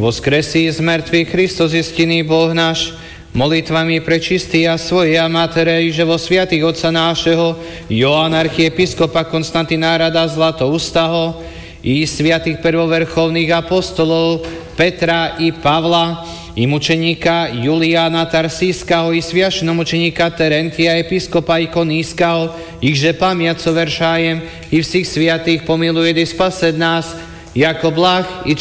voskresí z mŕtvych Kristus istiný Boh náš, molitvami prečistý a svojej a Matere, že vo sviatých Otca nášeho, Joána archiepiskopa Konstantína Rada Zlatoústaho, i sviatých prvoverchovných apostolov Petra i Pavla, i mučeníka Juliána Tarsískeho, i sviašnomučeníka Terentia, episkopa Ikonískeho, ichže pamiaco veršájem, i všich sviatých pomiluje i spased nás, jako blah i